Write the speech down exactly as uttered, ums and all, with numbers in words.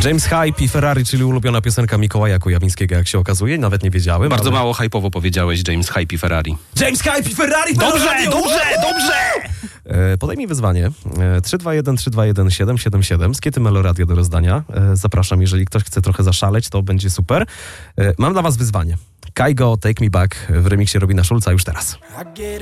James Hype i Ferrari, czyli ulubiona piosenka Mikołaja Kujawińskiego, jak się okazuje. Nawet nie wiedziałem. Bardzo ale... mało hype'owo powiedziałeś James Hype i Ferrari. James Hype i Ferrari! Dobrze, Radio! dobrze, dobrze! E, podaj mi wyzwanie. E, trzy dwa jeden trzy dwa jeden siedem siedem siedem z Kiety Meloradio do rozdania. E, zapraszam, jeżeli ktoś chce trochę zaszaleć, to będzie super. E, mam dla was wyzwanie. Kaigo, Take Me Back w remiksie Robina Schulza już teraz.